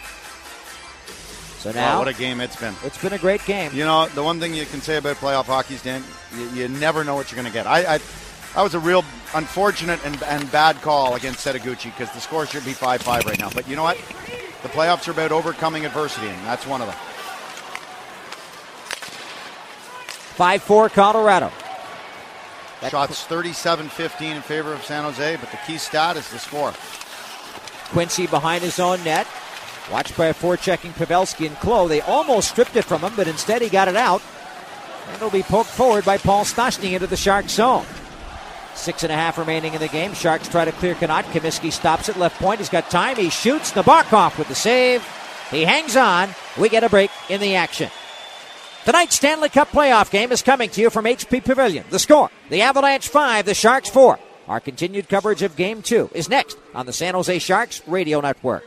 So now, what a game it's been. It's been a great game. You know, the one thing you can say about playoff hockey is, Dan, you never know what you're going to get. I was a real unfortunate and bad call against Setaguchi because the score should be 5-5 right now. But you know what? The playoffs are about overcoming adversity, and that's one of them. 5-4 Colorado. Shots 37-15 in favor of San Jose, but the key stat is the score. Quincy behind his own net. Watched by a forechecking Pavelski and Klo. They almost stripped it from him, but instead he got it out. And it'll be poked forward by Paul Stastny into the Sharks zone. 6.5 remaining in the game. Sharks try to clear Connaught. Comiskey stops at left point. He's got time. He shoots. Nabokov with the save. He hangs on. We get a break in the action. Tonight's Stanley Cup playoff game is coming to you from HP Pavilion. The score, the Avalanche 5, the Sharks 4. Our continued coverage of Game 2 is next on the San Jose Sharks Radio Network.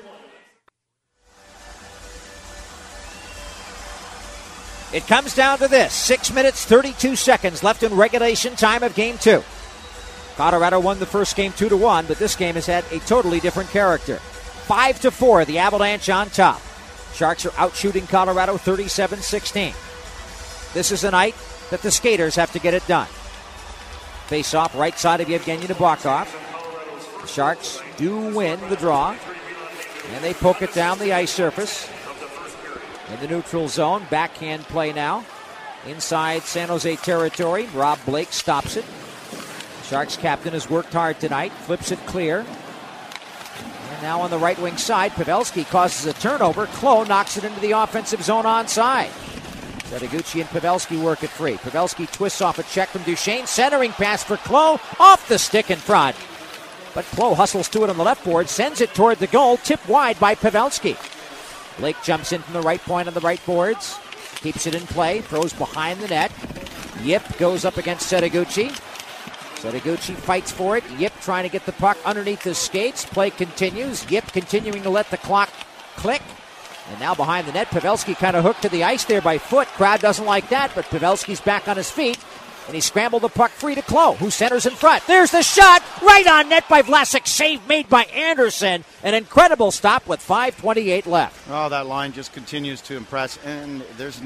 It comes down to this. 6 minutes, 32 seconds left in regulation time of Game 2. Colorado won the first game 2-1, but this game has had a totally different character. 5-4, the Avalanche on top. Sharks are out-shooting Colorado 37-16. This is a night that the skaters have to get it done. Face-off right side of Yevgeny Nabokov. The Sharks do win the draw, and they poke it down the ice surface. In the neutral zone, backhand play now. Inside San Jose territory, Rob Blake stops it. The Sharks captain has worked hard tonight, flips it clear. And now on the right wing side, Pavelski causes a turnover. Klo knocks it into the offensive zone onside. Setaguchi and Pavelski work it free. Pavelski twists off a check from Duchesne. Centering pass for Klo, off the stick in front. But Klo hustles to it on the left board, sends it toward the goal, tipped wide by Pavelski. Blake jumps in from the right point on the right boards. Keeps it in play. Throws behind the net. Yip goes up against Setaguchi. Setaguchi fights for it. Yip trying to get the puck underneath his skates. Play continues. Yip continuing to let the clock click. And now behind the net, Pavelski kind of hooked to the ice there by foot. Crowd doesn't like that, but Pavelski's back on his feet. And he scrambled the puck free to Klo, who centers in front. There's the shot, right on net by Vlasic. Save made by Anderson. An incredible stop with 5:28 left. Oh, that line just continues to impress. And there's,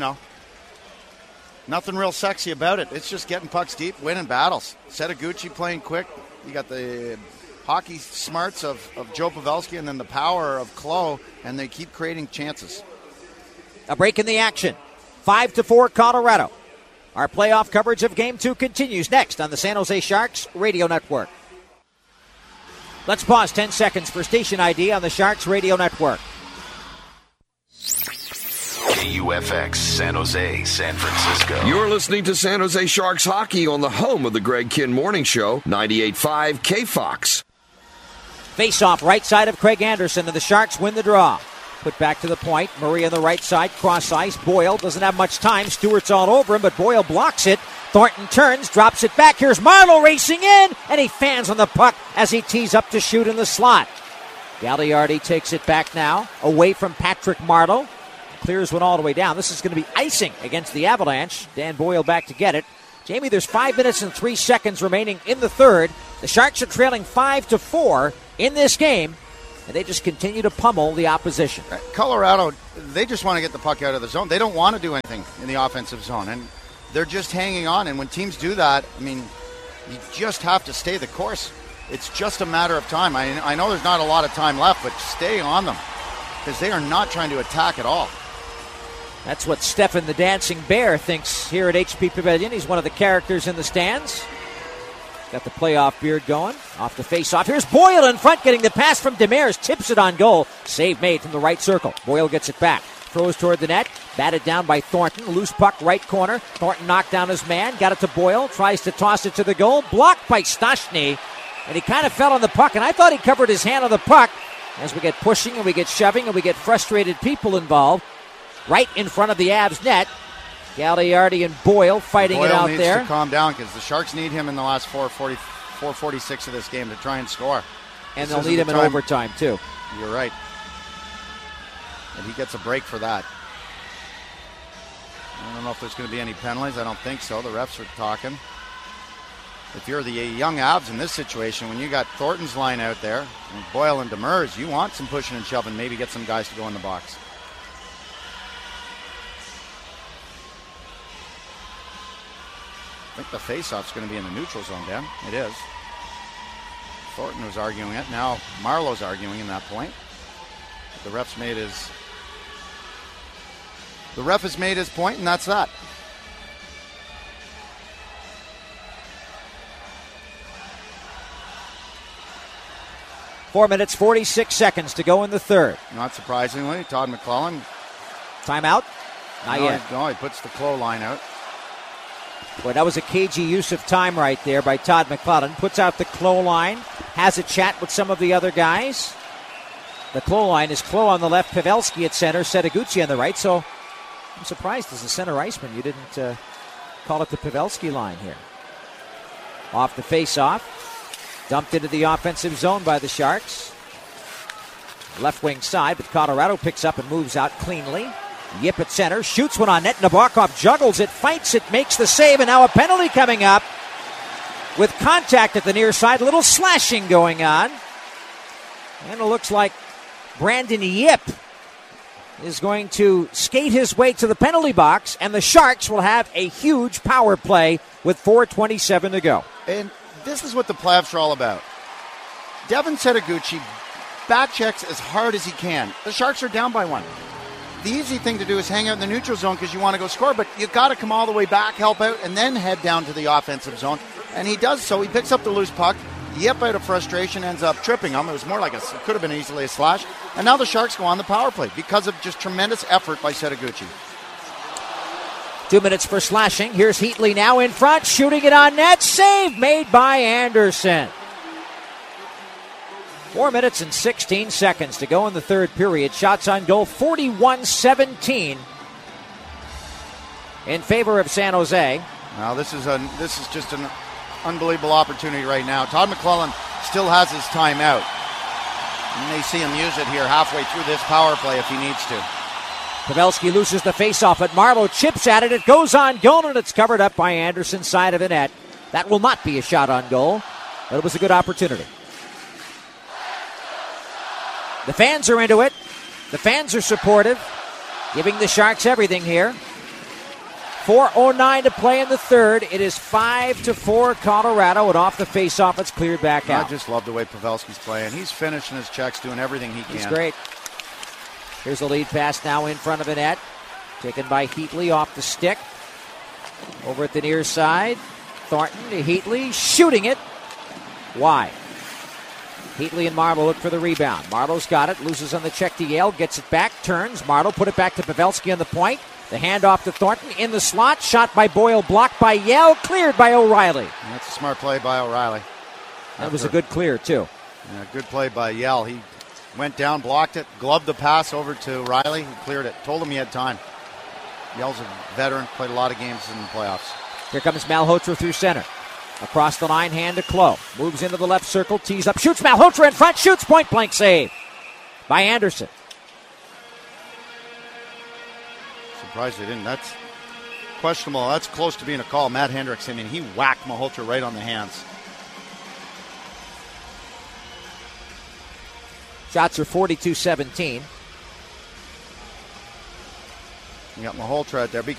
nothing real sexy about it. It's just getting pucks deep, winning battles. Setaguchi playing quick. You got the hockey smarts of Joe Pavelski and then the power of Klo, and they keep creating chances. A break in the action. 5-4 Colorado. Our playoff coverage of Game 2 continues next on the San Jose Sharks Radio Network. Let's pause 10 seconds for station ID on the Sharks Radio Network. KUFX, San Jose, San Francisco. You're listening to San Jose Sharks hockey on the home of the Greg Kinn Morning Show, 98.5 KFOX. Face-off right side of Craig Anderson, and the Sharks win the draw. Put back to the point. Murray on the right side, cross ice. Boyle doesn't have much time. Stewart's all over him, but Boyle blocks it. Thornton turns, drops it back. Here's Marleau racing in, and he fans on the puck as he tees up to shoot in the slot. Gagliardi takes it back now, away from Patrick Marleau. Clears one all the way down. This is going to be icing against the Avalanche. Dan Boyle back to get it. Jamie, there's 5 minutes and 3 seconds remaining in the third. The Sharks are trailing 5-4 in this game, and they just continue to pummel the opposition. Colorado, they just want to get the puck out of the zone. They don't want to do anything in the offensive zone, and they're just hanging on. And when teams do that, I mean, you just have to stay the course. It's just a matter of time. I know there's not a lot of time left, but stay on them because they are not trying to attack at all. That's what Stefan the Dancing Bear thinks here at HP Pavilion. He's one of the characters in the stands. Got the playoff beard going. Off the face-off. Here's Boyle in front, getting the pass from Demers. Tips it on goal. Save made from the right circle. Boyle gets it back. Throws toward the net. Batted down by Thornton. Loose puck, right corner. Thornton knocked down his man. Got it to Boyle. Tries to toss it to the goal. Blocked by Stastny. And he kind of fell on the puck. And I thought he covered his hand on the puck. As we get pushing and we get shoving and we get frustrated people involved. Right in front of the Avs net. Gagliardi and Boyle fighting it out there. Boyle needs to calm down because the Sharks need him in the last 4:46 of this game to try and score. And they'll need him in overtime, too. You're right. And he gets a break for that. I don't know if there's going to be any penalties. I don't think so. The refs are talking. If you're the young Avs in this situation, when you got Thornton's line out there, and Boyle and Demers, you want some pushing and shoving, maybe get some guys to go in the box. I think the face-off's going to be in the neutral zone, Dan. It is. Thornton was arguing it. Now Marlowe's arguing in that point. The ref has made his point, and that's that. Four minutes, 46 seconds to go in the third. Not surprisingly, Todd McLellan. Timeout? Not yet. No, he puts the Clow line out. Boy, that was a cagey use of time right there by Todd McLellan. Puts out the Clow line, has a chat with some of the other guys. The Clow line is Clow on the left, Pavelski at center, Setaguchi on the right. So I'm surprised as a center iceman you didn't call it the Pavelski line here. Off the face-off. Dumped into the offensive zone by the Sharks. Left wing side, but Colorado picks up and moves out cleanly. Yip at center, shoots one on net. Nabokov juggles it, fights it, makes the save, and now a penalty coming up with contact at the near side. A little slashing going on. And it looks like Brandon Yip is going to skate his way to the penalty box, and the Sharks will have a huge power play with 4:27 to go. And this is what the playoffs are all about. Devin Setaguchi back checks as hard as he can. The Sharks are down by one. The easy thing to do is hang out in the neutral zone because you want to go score, but you've got to come all the way back, help out, and then head down to the offensive zone. And he does so. He picks up the loose puck. Yip, out of frustration, ends up tripping him. It was more like it could have been easily a slash. And now the Sharks go on the power play because of just tremendous effort by Setaguchi. 2 minutes for slashing. Here's Heatley now in front, shooting it on net. Save made by Anderson. 4 minutes and 16 seconds to go in the third period. Shots on goal, 41-17 in favor of San Jose. Now this is just an unbelievable opportunity right now. Todd McLellan still has his timeout. You may see him use it here halfway through this power play if he needs to. Pavelski loses the faceoff, but Marleau chips at it. It goes on goal, and it's covered up by Anderson's side of the net. That will not be a shot on goal, but it was a good opportunity. The fans are into it. The fans are supportive, giving the Sharks everything here. 4:09 to play in the third. It is 5-4 Colorado, and off the faceoff, it's cleared back out. I just love the way Pavelski's playing. He's finishing his checks, doing everything he can. He's great. Here's a lead pass now in front of the net. Taken by Heatley off the stick. Over at the near side. Thornton to Heatley, shooting it wide. Heatley and Marleau look for the rebound. Marleau's got it, loses on the check to Yale, gets it back, turns. Marleau put it back to Pavelski on the point. The handoff to Thornton in the slot. Shot by Boyle, blocked by Yale, cleared by O'Reilly. And that's a smart play by O'Reilly. That was a good clear, too. Yeah, good play by Yale. He went down, blocked it, gloved the pass over to O'Reilly, who cleared it. Told him he had time. Yale's a veteran, played a lot of games in the playoffs. Here comes Malhotra through center. Across the line, hand to Clow. Moves into the left circle, tees up, shoots. Malhotra in front, shoots, point-blank save by Anderson. Surprised they didn't. That's questionable. That's close to being a call. Matt Hendricks, I mean, he whacked Malhotra right on the hands. Shots are 42-17. You got Malhotra out there.